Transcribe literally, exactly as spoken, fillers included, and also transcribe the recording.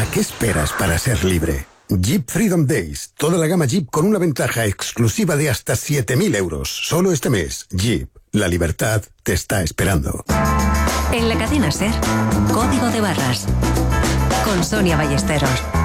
qué esperas para ser libre? Jeep Freedom Days. Toda la gama Jeep con una ventaja exclusiva de hasta siete mil euros. Solo este mes. Jeep. La libertad te está esperando. En la cadena SER, Código de Barras. Con Sonia Ballesteros.